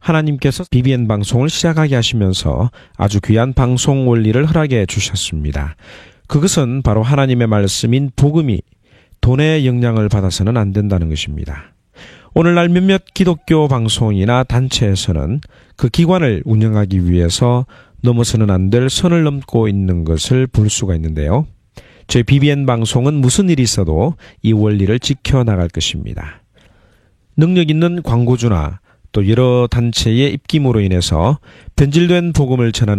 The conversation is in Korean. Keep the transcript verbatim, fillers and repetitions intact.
하나님께서 비비엔 방송을 시작하게 하시면서 아주 귀한 방송 원리를 허락해 주셨습니다. 그것은 바로 하나님의 말씀인 복음이 돈의 영향을 받아서는 안 된다는 것입니다. 오늘날 몇몇 기독교 방송이나 단체에서는 그 기관을 운영하기 위해서 넘어서는 안 될 선을 넘고 있는 것을 볼 수가 있는데요. 저희 비비엔 방송은 무슨 일이 있어도 이 원리를 지켜나갈 것입니다. 능력 있는 광고주나 또 여러 단체의 입김으로 인해서 변질된 복음을 전하는